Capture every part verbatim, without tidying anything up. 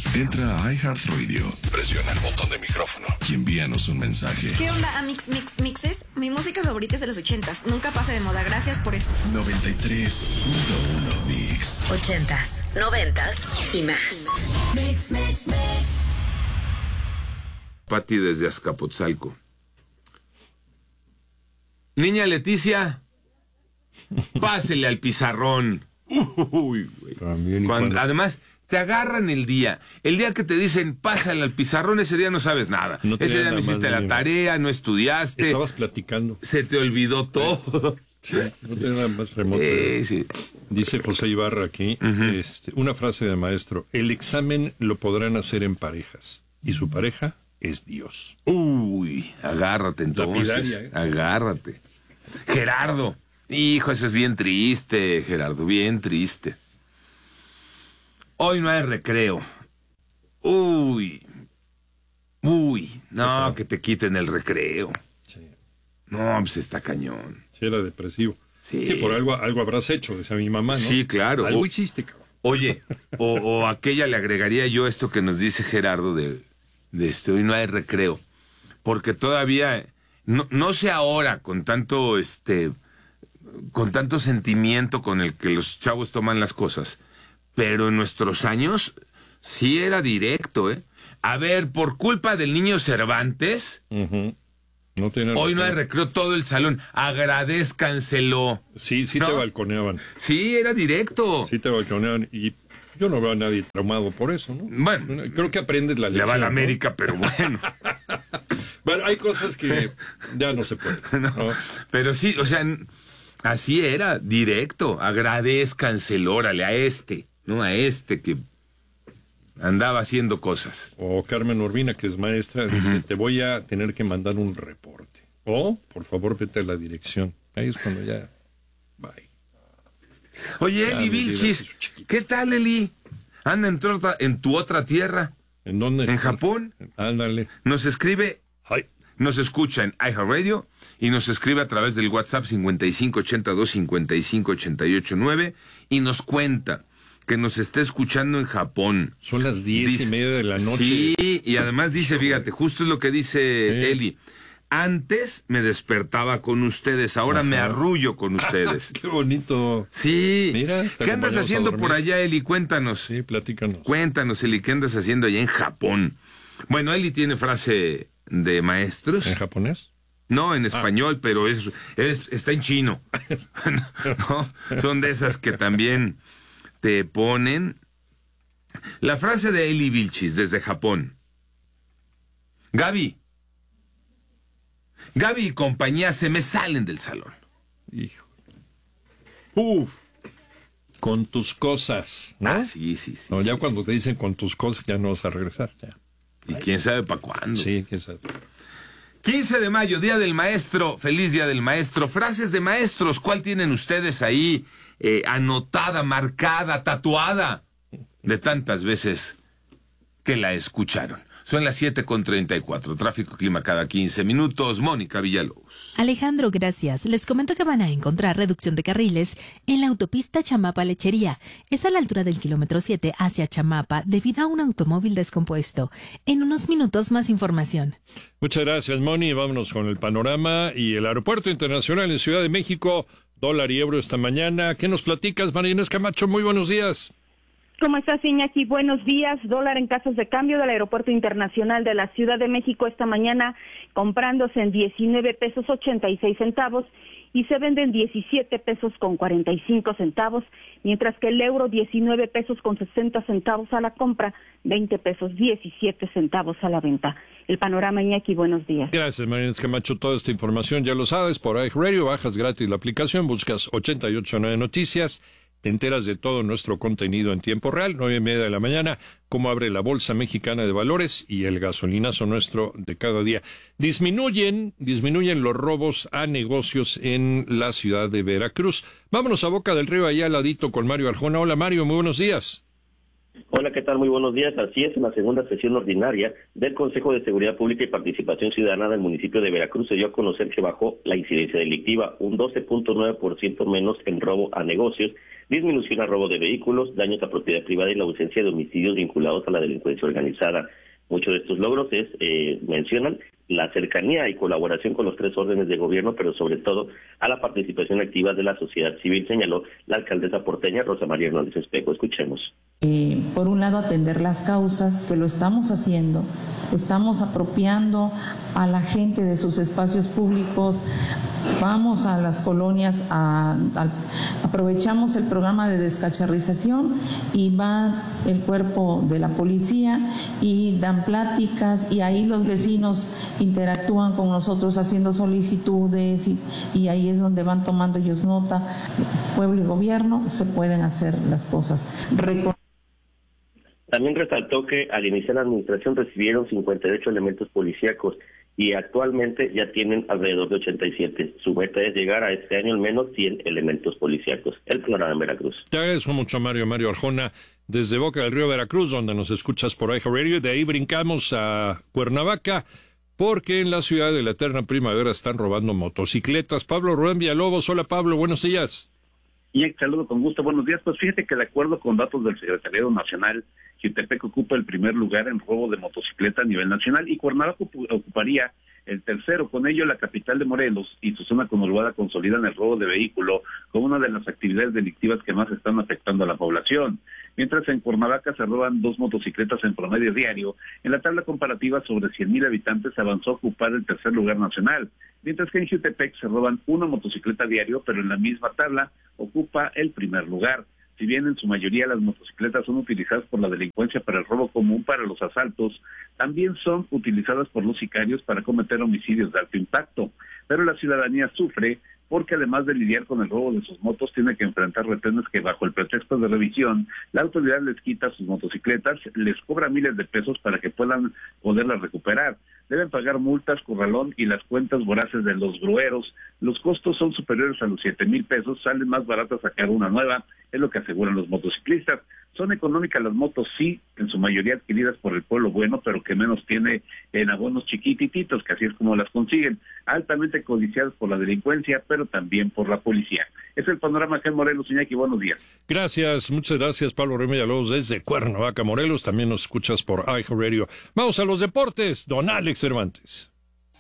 Entra a iHeartRadio, presiona el botón de micrófono y envíanos un mensaje. ¿Qué onda, Amix Mix Mixes? Mi música favorita es de los ochentas. Nunca pasa de moda. Gracias por eso. noventa y tres punto uno Mix. Ochentas, noventas y más. Mix, mix, mix. Pati desde Azcapotzalco. Niña Leticia, pásele al pizarrón. Uy, güey. También, Cuando, cuando... además, te agarran el día. El día que te dicen, pásale al pizarrón, ese día no sabes nada. No ese día no hiciste la tarea, no estudiaste. Estabas platicando. Se te olvidó todo. Sí, no tiene nada más remoto. Sí, sí. Dice José Ibarra aquí, uh-huh. este, una frase de maestro: el examen lo podrán hacer en parejas y su pareja es Dios. Uy, agárrate entonces. Lapidaria, ¿eh? Agárrate. Gerardo. Hijo, ese es bien triste, Gerardo, bien triste. Hoy no hay recreo. Uy. Uy. No, que te quiten el recreo. Sí. No, pues está cañón. Sí, era depresivo. Sí. Sí, por algo, algo habrás hecho, decía mi mamá, ¿no? Sí, claro. Algo o, hiciste, cabrón. Oye, o, o aquella le agregaría yo esto que nos dice Gerardo de, de este, hoy no hay recreo. Porque todavía, no, no sé ahora, con tanto, este, con tanto sentimiento con el que los chavos toman las cosas, pero en nuestros años sí era directo, ¿eh? A ver, por culpa del niño Cervantes, uh-huh. no tiene hoy no hay recreo, todo el salón, agradézcanselo. Sí, sí, ¿no? Te balconeaban. Sí, era directo. Sí te balconeaban y yo no veo a nadie traumado por eso, ¿no? Bueno, creo que aprendes la lección. Le va a la ¿no? América, pero bueno. Bueno, hay cosas que ya no se pueden. No, ¿no? Pero sí, o sea, así era, directo, agradézcanselo, órale, a este, ¿no? A este que andaba haciendo cosas. O Carmen Urbina, que es maestra, uh-huh. dice, te voy a tener que mandar un reporte. O, por favor, vete a la dirección. Ahí es cuando ya... Bye. Oye, ya, Eli Vilchis, ¿qué tal, Eli? Anda en tu, otra, en tu otra tierra. ¿En dónde? En Japón. Ándale. Nos escribe, Ay. nos escucha en iHeartRadio y nos escribe a través del WhatsApp cincuenta y cinco ochenta y dos cincuenta y cinco ochenta y ocho nueve y nos cuenta que nos está escuchando en Japón. Son las diez dice, y media de la noche. Sí, y además dice, fíjate, justo es lo que dice sí. Eli. Antes me despertaba con ustedes, ahora Ajá. me arrullo con ustedes. ¡Qué bonito! Sí. Mira, ¿qué andas haciendo por allá, Eli? Cuéntanos. Sí, platícanos. Cuéntanos, Eli, ¿qué andas haciendo allá en Japón? Bueno, Eli tiene frase de maestros. ¿En japonés? No, en español, ah. pero es, es, está en chino. No, son de esas que también te ponen. La frase de Eli Vilchis desde Japón. Gaby. Gaby y compañía se me salen del salón. Hijo. Uf. Con tus cosas, ¿no? Ah, sí, sí, sí. No, ya sí, cuando sí. te dicen con tus cosas ya no vas a regresar. Ya. Y quién sabe para cuándo. Sí, quién sabe. quince de mayo, Día del Maestro. Feliz Día del Maestro. Frases de maestros. ¿Cuál tienen ustedes ahí eh, anotada, marcada, tatuada? De tantas veces que la escucharon. Son las siete con treinta y cuatro. Tráfico, clima cada quince minutos. Mónica Villalobos. Alejandro, gracias. Les comento que van a encontrar reducción de carriles en la autopista Chamapa-Lechería. Es a la altura del kilómetro siete hacia Chamapa debido a un automóvil descompuesto. En unos minutos más información. Muchas gracias, Moni. Vámonos con el panorama y el Aeropuerto Internacional en Ciudad de México. Dólar y euro esta mañana. ¿Qué nos platicas, María Inés Camacho? Muy buenos días. ¿Cómo estás, Iñaki? Buenos días. Dólar en casas de cambio del Aeropuerto Internacional de la Ciudad de México esta mañana comprándose en diecinueve pesos ochenta y seis centavos y se vende en diecisiete pesos con cuarenta y cinco centavos, mientras que el euro diecinueve pesos con sesenta centavos a la compra, veinte pesos diecisiete centavos a la venta. El panorama, Iñaki, buenos días. Gracias, María Inés Camacho. Toda esta información ya lo sabes por iHeartRadio, bajas gratis la aplicación, buscas ochenta y ocho nueve Noticias. Te enteras de todo nuestro contenido en tiempo real, nueve y media de la mañana, cómo abre la Bolsa Mexicana de Valores y el gasolinazo nuestro de cada día. Disminuyen, disminuyen los robos a negocios en la ciudad de Veracruz. Vámonos a Boca del Río, allá al ladito con Mario Arjona. Hola, Mario, muy buenos días. Hola, ¿qué tal? Muy buenos días. Así es, en la segunda sesión ordinaria del Consejo de Seguridad Pública y Participación Ciudadana del municipio de Veracruz se dio a conocer que bajó la incidencia delictiva, un doce punto nueve por ciento menos en robo a negocios, disminución a robo de vehículos, daños a propiedad privada y la ausencia de homicidios vinculados a la delincuencia organizada. Muchos de estos logros es, eh, mencionan la cercanía y colaboración con los tres órdenes de gobierno, pero sobre todo a la participación activa de la sociedad civil, señaló la alcaldesa porteña Rosa María Hernández Espejo. Escuchemos. Eh, por un lado, atender las causas, que lo estamos haciendo, estamos apropiando a la gente de sus espacios públicos, vamos a las colonias, a, a, aprovechamos el programa de descacharrización y va el cuerpo de la policía y dan pláticas y ahí los vecinos interactúan con nosotros haciendo solicitudes y, y ahí es donde van tomando ellos nota. Pueblo y gobierno se pueden hacer las cosas. Recon- También resaltó que al iniciar la administración recibieron cincuenta y ocho elementos policíacos y actualmente ya tienen alrededor de ochenta y siete. Su meta es llegar a este año al menos cien elementos policíacos. El panorama en Veracruz. Te agradezco mucho, Mario. Mario Arjona, desde Boca del Río, Veracruz, donde nos escuchas por iHeartRadio. De ahí brincamos a Cuernavaca, porque en la ciudad de la eterna primavera están robando motocicletas. Pablo Rubén Villalobos. Hola, Pablo, buenos días. Y saludo con gusto, buenos días. Pues fíjate que de acuerdo con datos del Secretariado Nacional, Jiutepec ocupa el primer lugar en robo de motocicleta a nivel nacional y Cuernavaca ocuparía el tercero. Con ello, la capital de Morelos y su zona conurbada consolidan el robo de vehículo como una de las actividades delictivas que más están afectando a la población. Mientras en Cuernavaca se roban dos motocicletas en promedio diario, en la tabla comparativa sobre cien mil habitantes avanzó a ocupar el tercer lugar nacional, mientras que en Jiutepec se roban una motocicleta diario, pero en la misma tabla ocupa el primer lugar. Si bien en su mayoría las motocicletas son utilizadas por la delincuencia para el robo común, para los asaltos, también son utilizadas por los sicarios para cometer homicidios de alto impacto. Pero la ciudadanía sufre porque además de lidiar con el robo de sus motos, tiene que enfrentar retenes que bajo el pretexto de revisión, la autoridad les quita sus motocicletas, les cobra miles de pesos para que puedan poderlas recuperar. Deben pagar multas, corralón y las cuentas voraces de los grueros. Los costos son superiores a los siete mil pesos, salen más baratas sacar una nueva, es lo que aseguran los motociclistas. Son económicas las motos, sí, en su mayoría adquiridas por el pueblo bueno, pero que menos tiene en abonos chiquititos, que así es como las consiguen. Altamente codiciadas por la delincuencia, pero también por la policía. Es el panorama acá en Morelos, Iñaki, buenos días. Gracias, muchas gracias, Pablo Rubén Villalobos, desde Cuernavaca, Morelos. También nos escuchas por iHeartRadio. Vamos a los deportes, don Alex Cervantes.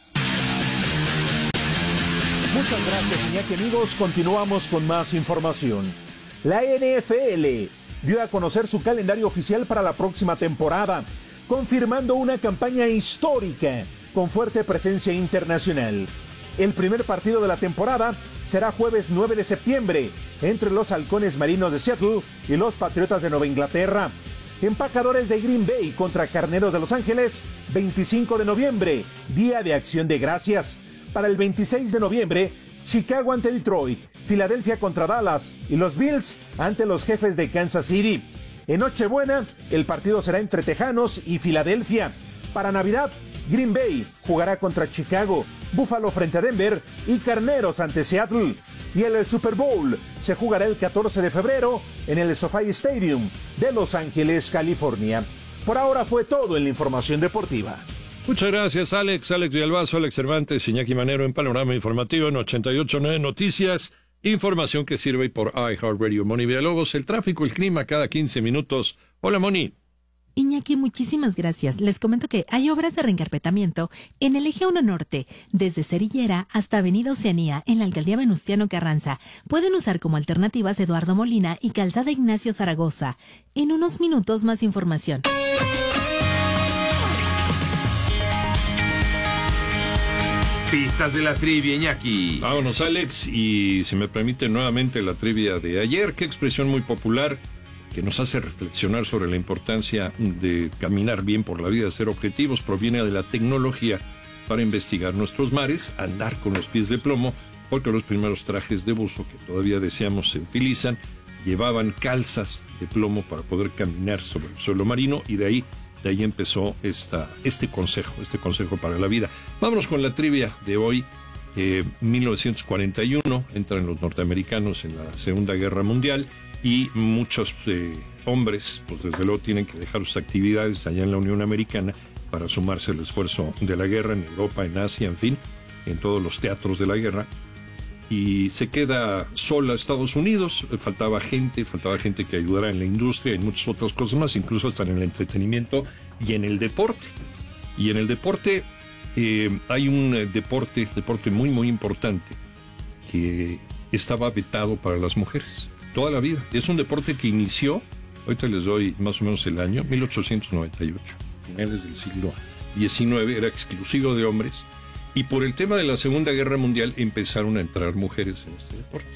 Muchas gracias, Iñaki. Amigos, continuamos con más información. La N F L dio a conocer su calendario oficial para la próxima temporada, confirmando una campaña histórica con fuerte presencia internacional. El primer partido de la temporada será jueves nueve de septiembre entre los Halcones Marinos de Seattle y los Patriotas de Nueva Inglaterra. Empacadores de Green Bay contra Carneros de Los Ángeles, veinticinco de noviembre, Día de Acción de Gracias. Para el veintiséis de noviembre, Chicago ante Detroit, Filadelfia contra Dallas y los Bills ante los Jefes de Kansas City. En Nochebuena, el partido será entre Tejanos y Filadelfia. Para Navidad, Green Bay jugará contra Chicago, Buffalo frente a Denver y Carneros ante Seattle. Y el Super Bowl se jugará el catorce de febrero en el SoFi Stadium de Los Ángeles, California. Por ahora fue todo en la información deportiva. Muchas gracias, Alex. Alex Villalbazo, Alex Cervantes, Iñaki Manero en Panorama Informativo en ochenta y ocho punto nueve Noticias. Información que sirve por iHeartRadio. Moni Villalobos, el tráfico, el clima cada quince minutos. Hola, Moni. Iñaki, muchísimas gracias. Les comento que hay obras de reencarpetamiento en el eje uno Norte, desde Cerillera hasta Avenida Oceanía, en la alcaldía Venustiano Carranza. Pueden usar como alternativas Eduardo Molina y Calzada Ignacio Zaragoza. En unos minutos más información. Pistas de la trivia, Iñaki. Vámonos, Alex, y si me permite nuevamente la trivia de ayer. Qué expresión muy popular que nos hace reflexionar sobre la importancia de caminar bien por la vida, ser objetivos, proviene de la tecnología para investigar nuestros mares, andar con los pies de plomo, porque los primeros trajes de buzo que todavía deseamos se utilizan, llevaban calzas de plomo para poder caminar sobre el suelo marino, y de ahí De ahí empezó esta, este consejo, este consejo para la vida. Vámonos con la trivia de hoy. Eh, mil novecientos cuarenta y uno entran los norteamericanos en la Segunda Guerra Mundial y muchos eh, hombres, pues desde luego tienen que dejar sus actividades allá en la Unión Americana para sumarse al esfuerzo de la guerra en Europa, en Asia, en fin, en todos los teatros de la guerra. Y se queda sola Estados Unidos, faltaba gente, faltaba gente que ayudara en la industria y muchas otras cosas más, incluso hasta en el entretenimiento y en el deporte. Y en el deporte eh, hay un eh, deporte, deporte muy muy importante que estaba vetado para las mujeres toda la vida. Es un deporte que inició, ahorita les doy más o menos el año, mil ochocientos noventa y ocho, finales del siglo diecinueve, era exclusivo de hombres. Y por el tema de la Segunda Guerra Mundial empezaron a entrar mujeres en este deporte.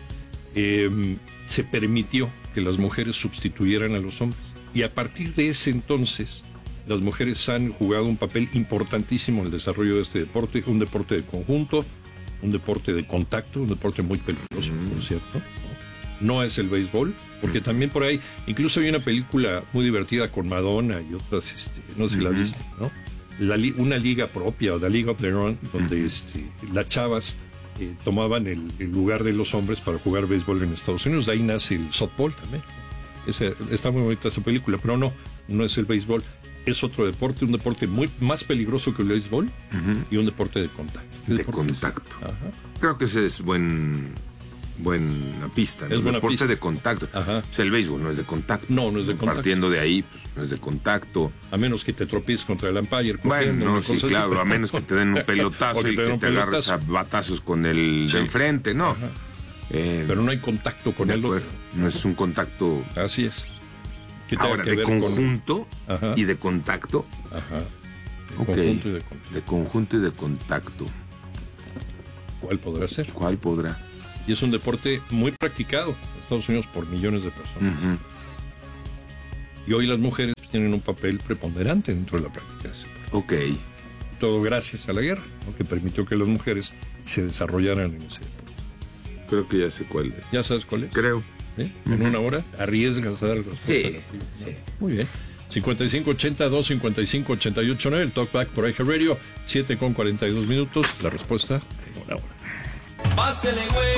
Eh, se permitió que las mujeres sustituyeran a los hombres. Y a partir de ese entonces, las mujeres han jugado un papel importantísimo en el desarrollo de este deporte. Un deporte de conjunto, un deporte de contacto, un deporte muy peligroso, por cierto. No, no es el béisbol, porque también por ahí, incluso hay una película muy divertida con Madonna y otras, este, no sé si la viste, ¿no? La, una liga propia, o la League of Their Own, donde uh-huh. este, las chavas eh, tomaban el, el lugar de los hombres para jugar béisbol en Estados Unidos. De ahí nace el softball también. Ese, está muy bonita esa película, pero no, no es el béisbol. Es otro deporte, un deporte muy más peligroso que el béisbol uh-huh. y un deporte de contacto. De contacto. Ajá. Creo que ese es buen... buena pista, ¿no? Es buena deporte pista. de contacto. Ajá. O sea, el béisbol no es de contacto. No, no es de contacto. Partiendo de ahí, pues, no es de contacto. A menos que te tropieces contra el umpire. Bueno, no, sí, claro, así. A menos que te den un pelotazo y que te, te agarres a batazos con el sí. de enfrente, ¿no? Eh, Pero no hay contacto con el otro. No es un contacto... Así es. Ahora, de conjunto con... y de contacto. Ajá. De okay. conjunto y de contacto. De conjunto y de contacto. ¿Cuál podrá ser? ¿Cuál podrá? Y es un deporte muy practicado en Estados Unidos por millones de personas. Uh-huh. Y hoy las mujeres tienen un papel preponderante dentro de la práctica de ese deporte. Ok. Todo gracias a la guerra, ¿no? Que permitió que las mujeres se desarrollaran en ese deporte. Creo que ya sé cuál es. ¿Ya sabes cuál es? Creo. ¿Sí? ¿En uh-huh. una hora? ¿Arriesgas a dar los Sí, sí. Muy bien. cincuenta y cinco ochenta, dos cincuenta y cinco, ochenta y ocho nueve, el Talkback por I G Radio, siete con cuarenta y dos minutos. La respuesta en una hora. Pásele,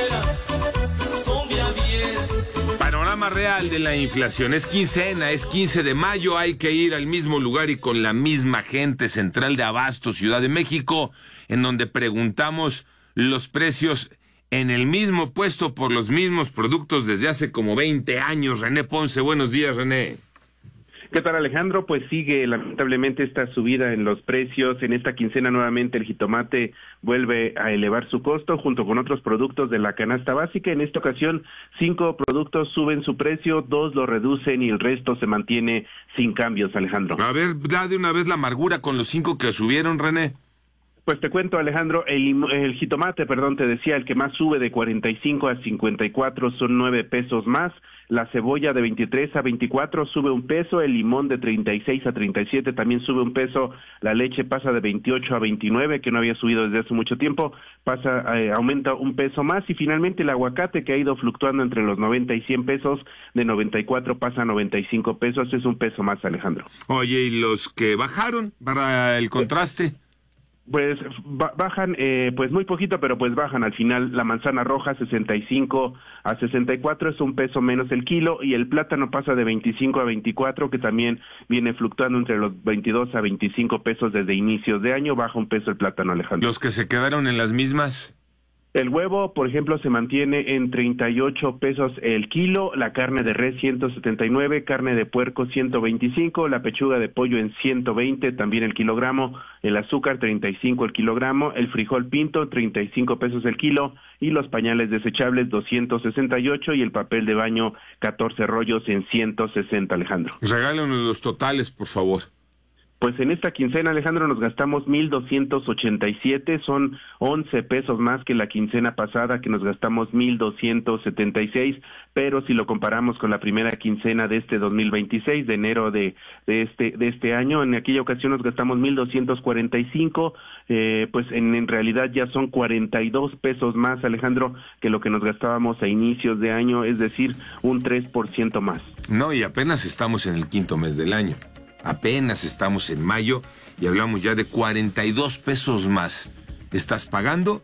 güera, son día diez. Panorama real de la inflación. Es quincena, es quince de mayo, hay que ir al mismo lugar y con la misma gente. Central de Abasto, Ciudad de México, en donde preguntamos los precios en el mismo puesto por los mismos productos desde hace como veinte años. René Ponce, buenos días, René. ¿Qué tal, Alejandro? Pues sigue lamentablemente esta subida en los precios. En esta quincena nuevamente el jitomate vuelve a elevar su costo junto con otros productos de la canasta básica. En esta ocasión, cinco productos suben su precio, dos lo reducen y el resto se mantiene sin cambios, Alejandro. A ver, da de una vez la amargura con los cinco que subieron, René. Pues te cuento, Alejandro, el, el jitomate, perdón, te decía, el que más sube de cuarenta y cinco a cincuenta y cuatro son nueve pesos más. La cebolla de veintitrés a veinticuatro sube un peso, el limón de treinta y seis a treinta y siete también sube un peso, la leche pasa de veintiocho a veintinueve, que no había subido desde hace mucho tiempo, pasa eh, aumenta un peso más, y finalmente el aguacate, que ha ido fluctuando entre los noventa y cien pesos, de noventa y cuatro pasa a noventa y cinco pesos, es un peso más, Alejandro. Oye, ¿y los que bajaron para el contraste? Pues bajan, eh, pues muy poquito, pero pues bajan al final. La manzana roja sesenta y cinco a sesenta y cuatro, es un peso menos el kilo, y el plátano pasa de veinticinco a veinticuatro, que también viene fluctuando entre los veintidós a veinticinco pesos desde inicios de año, baja un peso el plátano, Alejandro. ¿Los que se quedaron en las mismas? El huevo, por ejemplo, se mantiene en treinta y ocho pesos el kilo, la carne de res ciento setenta y nueve, carne de puerco ciento veinticinco, la pechuga de pollo en ciento veinte, también el kilogramo, el azúcar treinta y cinco el kilogramo, el frijol pinto treinta y cinco pesos el kilo, y los pañales desechables doscientos sesenta y ocho, y el papel de baño catorce rollos en ciento sesenta, Alejandro. Regálanos los totales, por favor. Pues en esta quincena, Alejandro, nos gastamos mil doscientos ochenta y siete, son once pesos más que la quincena pasada, que nos gastamos mil doscientos setenta y seis, pero si lo comparamos con la primera quincena de este dos mil veintiséis, de enero de, de este de este año, en aquella ocasión nos gastamos mil doscientos cuarenta y cinco, eh, pues en, en realidad ya son cuarenta y dos pesos más, Alejandro, que lo que nos gastábamos a inicios de año, es decir, un tres por ciento más. No, y apenas estamos en el quinto mes del año. Apenas estamos en mayo y hablamos ya de cuarenta y dos pesos más. Estás pagando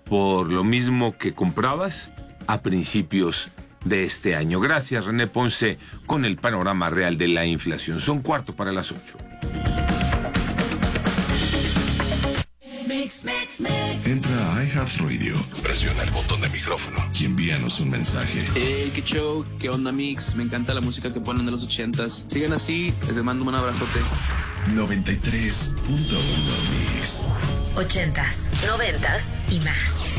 por lo mismo que comprabas a principios de este año. Gracias, René Ponce, con el panorama real de la inflación. Son cuarto para las ocho. Entra a iHeartRadio, presiona el botón de micrófono y envíanos un mensaje. Hey, qué show, qué onda, Mix. Me encanta la música que ponen de los ochentas. Sigan así, les mando un abrazote. noventa y tres punto uno Mix. Ochentas, noventas y más.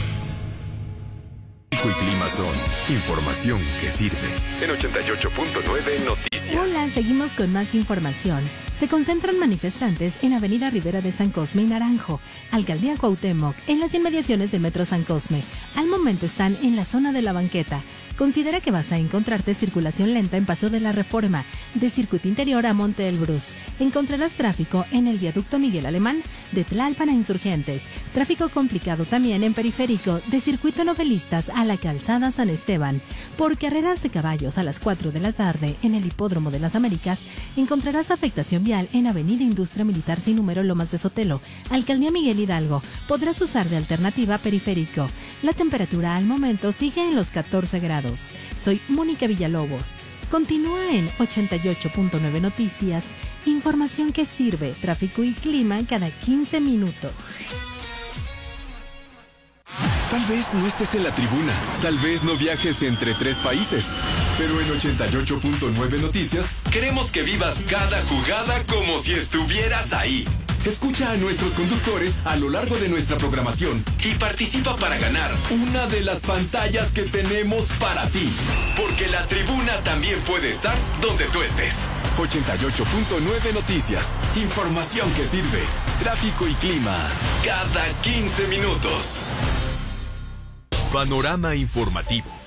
Y clima son información que sirve. En ochenta y ocho punto nueve Noticias. Hola, seguimos con más información. Se concentran manifestantes en Avenida Rivera de San Cosme y Naranjo, Alcaldía Cuauhtémoc, en las inmediaciones del Metro San Cosme. Al momento están en la zona de la banqueta. Considera que vas a encontrarte circulación lenta en Paseo de la Reforma, de Circuito Interior a Monte Elbrus. Encontrarás tráfico en el Viaducto Miguel Alemán, de Tlalpan a Insurgentes. Tráfico complicado también en Periférico, de Circuito Novelistas a la Calzada San Esteban. Por Carreras de Caballos a las cuatro de la tarde, en el Hipódromo de las Américas, encontrarás afectación vial en Avenida Industria Militar sin número Lomas de Sotelo, Alcaldía Miguel Hidalgo. Podrás usar de alternativa Periférico. La temperatura al momento sigue en los catorce grados. Soy Mónica Villalobos. Continúa en ochenta y ocho punto nueve Noticias. Información que sirve, tráfico y clima cada quince minutos. Tal vez no estés en la tribuna, tal vez no viajes entre tres países, pero en ochenta y ocho punto nueve Noticias queremos que vivas cada jugada como si estuvieras ahí. Escucha a nuestros conductores a lo largo de nuestra programación y participa para ganar una de las pantallas que tenemos para ti. Porque la tribuna también puede estar donde tú estés. ochenta y ocho punto nueve Noticias. Información que sirve. Tráfico y clima. Cada quince minutos. Panorama informativo.